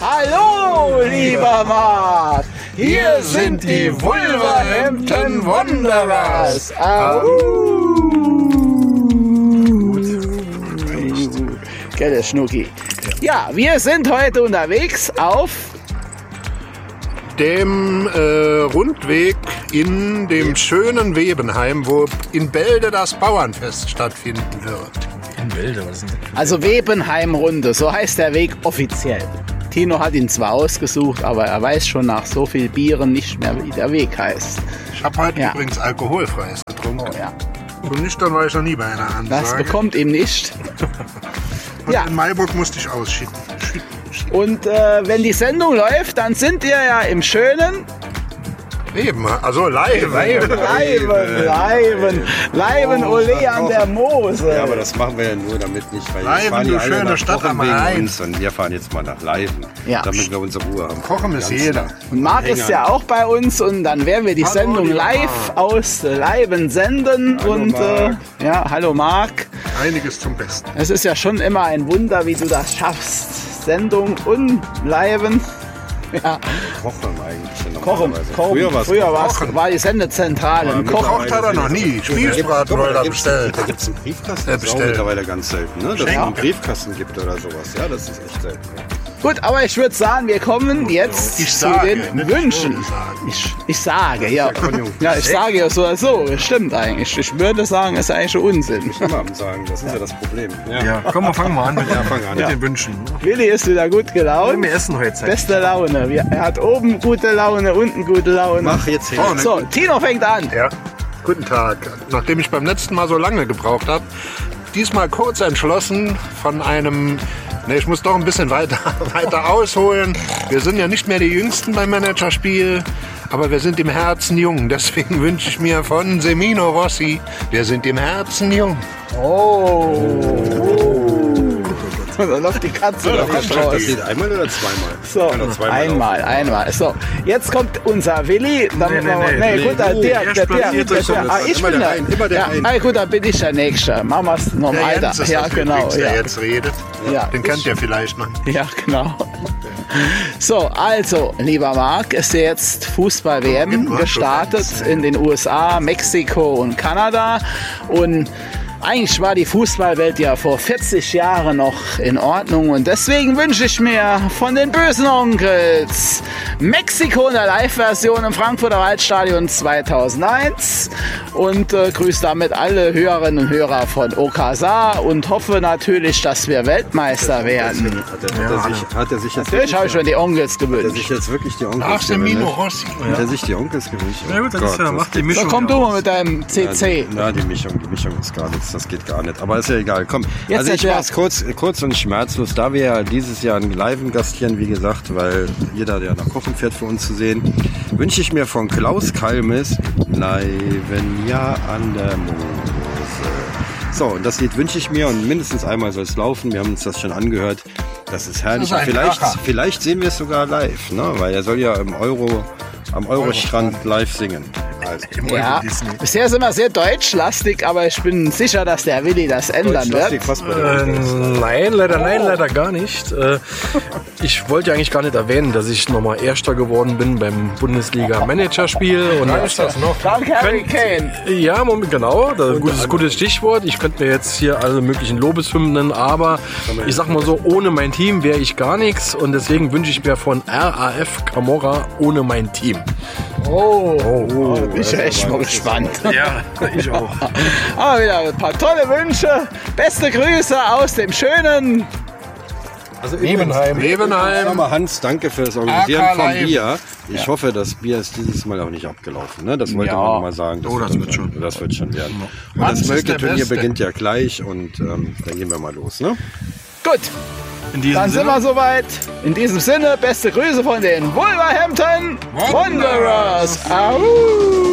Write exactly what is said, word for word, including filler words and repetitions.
Hallo, lieber Marc! Hier sind die Wolverhampton Wanderers! Au! Gelle Schnucki. Ja, wir sind heute unterwegs auf dem äh, Rundweg in dem schönen Webenheim, wo in Bälde das Bauernfest stattfinden wird. In Bälde, was ist denn das? Also Webenheim-Runde, so heißt der Weg offiziell. Tino hat ihn zwar ausgesucht, aber er weiß schon nach so viel Bieren nicht mehr, wie der Weg heißt. Ich habe heute Ja. übrigens alkoholfreies getrunken. Oh, ja. Und nüchtern war ich noch nie bei einer Ansage. Das bekommt ihm nicht. Und Ja. in Mayburg musste ich ausschicken. Und äh, wenn die Sendung läuft, dann sind wir ja im schönen Leben, also live. Leiben, Leiben, Leiben, Ole an der Mose. Ja, aber das machen wir ja nur damit nicht, weil Leiben, wir fahren du ja alle schöne nach Stadt Kochen am wegen Rhein. uns und wir fahren jetzt mal nach Leiben, Ja. damit wir unsere Ruhe haben. Kochen ist Ganz jeder. klar. Und Marc ist ja auch bei uns und dann werden wir die Hallo, Sendung lieber live Marc. aus Leiben senden. Hallo, und äh, Marc. ja, hallo Marc. Einiges zum Besten. Es ist ja schon immer ein Wunder, wie du das schaffst. Sendung und Leiben. Ja, Kochen eigentlich. kochen. normalerweise. kochen. Früher war's Früher war's, Kochen. war die Sendezentrale. Aber Ein Koch. Gekocht hat er noch nie. Spießbraten Guck mal, wollte da er gibt's- bestellt. Da gibt es einen Briefkasten, Ja, das ist auch bestellt. mittlerweile ganz selten, ne? Dass es Schenken. einen Briefkasten gibt oder sowas. Ja, das ist echt selten. Gut, aber ich würde sagen, wir kommen jetzt Ich zu sage, den nicht Wünschen. ich sage. Ich, ich sage, ja. Konjunktiv. Ja, ich sage ja so oder so. Stimmt eigentlich. Ich würde sagen, es ist eigentlich schon Unsinn. Immer am Sagen, das ist ja das Problem. Ja, komm, wir fangen mal an mit, Ja, fang an. mit den Wünschen. Willi ist wieder gut gelaunt. Wir essen heute Zeit. Beste Laune. Wir- Er hat oben gute Laune, unten gute Laune. Mach jetzt hin. Vorne. So, Tino fängt an. Ja. Guten Tag. Nachdem ich beim letzten Mal so lange gebraucht habe, diesmal kurz entschlossen von einem. Ne, ich muss doch ein bisschen weiter, weiter ausholen. Wir sind ja nicht mehr die Jüngsten beim Managerspiel, aber wir sind im Herzen jung. Deswegen wünsche ich mir von Semino Rossi, wir sind im Herzen jung. Oh. Da läuft die Katze Ja, da das, kommt das raus. geht einmal oder zweimal? So, Kann doch zweimal einmal, einmal. So, jetzt kommt unser Willi. Dann Nee, nee, nee, nee, nee, gut, der, nee. der, Erst der, der, platziert der, euch der, und ah, das ich immer bin der der. ein, immer der Ja, ein. ah, gut, dann bin ich der Nächste. Machen wir es noch Der weiter. Jens ist Ja, das genau. übrigens, der Ja. jetzt redet. Ja, Den ich- kennt ihr vielleicht noch. Ja, genau. So, also, lieber Marc, ist ja jetzt Fußball-W M Genau, gestartet in den U S A, Mexiko und Kanada. Und eigentlich war die Fußballwelt ja vor vierzig Jahren noch in Ordnung. Und deswegen wünsche ich mir von den bösen Onkels Mexiko in der Live-Version im Frankfurter Waldstadion zweitausendeins. Und äh, grüße damit alle Hörerinnen und Hörer von Okasa und hoffe natürlich, dass wir Weltmeister werden. Hat er, hat er, sich, hat er sich jetzt Natürlich habe ich mir die Onkels hat er sich gewünscht. jetzt wirklich die Onkels Ach, Semino gewünscht? Rossi. Hat er sich die Onkels gewünscht? Na gut, dann Oh ist ja, Gott, macht die So, Mischung. komm du aus. mal mit deinem C C. Na, die Mischung, die Mischung ist gar nichts, das geht gar nicht. Aber ist ja egal, komm. Jetzt also ich erklär. mach's kurz, kurz und schmerzlos, da wir ja dieses Jahr ein Live-Gastchen, wie gesagt, weil jeder, der nach Kochen fährt, für uns zu sehen, wünsche ich mir von Klaus Kalmes Leiven ja an der Mose. So, und das Lied wünsche ich mir und mindestens einmal soll es laufen. Wir haben uns das schon angehört. Das ist herrlich. Das ist ein Und vielleicht, Kracher. vielleicht sehen wir es sogar live, ne? Weil er soll ja im Euro, am Eurostrand live singen. Also, Ja, bisher sind wir sehr deutschlastig, aber ich bin sicher, dass der Willi das ändern Deutschlastig wird. fast bei der Äh, nein, leider, nein, leider gar nicht. Äh, ich wollte ja eigentlich gar nicht erwähnen, dass ich nochmal Erster geworden bin beim Bundesliga-Managerspiel. Und ist das noch? Dank Harry Kane. Ja, Moment, genau, das ist ein gutes, gutes Stichwort. Ich könnte mir jetzt hier alle möglichen Lobeshymnen, aber ich sag mal so, ohne mein Team wäre ich gar nichts und deswegen wünsche ich mir von R A F Camorra ohne mein Team. Oh, oh, bin ich echt mal gespannt. Ja, ich auch. Aber wieder ein paar tolle Wünsche. Beste Grüße aus dem schönen Also Lebenheim. Sag Lebenheim. mal, Hans, danke fürs Organisieren A K vom Live. Bier. Ich hoffe, das Bier ist dieses Mal auch nicht abgelaufen. Ne? Das wollte Ja. man noch mal sagen. Oh, das dann- wird schon. Das wird schon werden. Und Hans das ist der Mölke-Turnier Beste. beginnt ja gleich und ähm, dann gehen wir mal los. Ne? Gut, In diesem dann sind Sinne, wir soweit. In diesem Sinne, beste Grüße von den Wolverhampton Wanderers. Au!